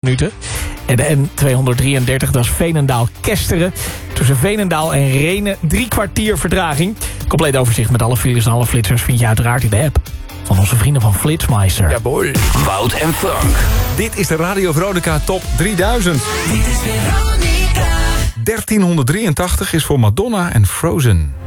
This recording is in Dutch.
minuten. En de N233, dat is Veenendaal-Kesteren. Tussen Veenendaal en Rhenen 3 kwartier vertraging. Compleet overzicht met alle files en alle flitsers vind je uiteraard in de app van onze vrienden van Flitsmeister. Ja, boy. Wout en Frank. Dit is de Radio Veronica Top 3000. Dit is Veronica. 1383 is voor Madonna en Frozen.